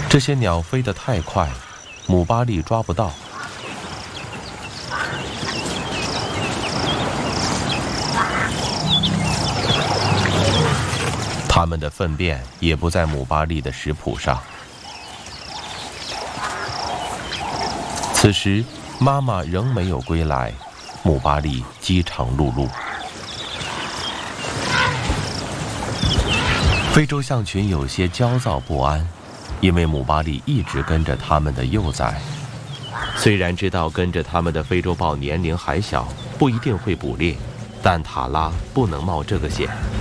这些鸟飞得太快，姆巴利抓不到。它们的粪便也不在姆巴利的食谱上。此时，妈妈仍没有归来，姆巴利饥肠辘辘。非洲象群有些焦躁不安，因为姆巴利一直跟着他们的幼崽。虽然知道跟着他们的非洲豹年龄还小，不一定会捕猎，但塔拉不能冒这个险。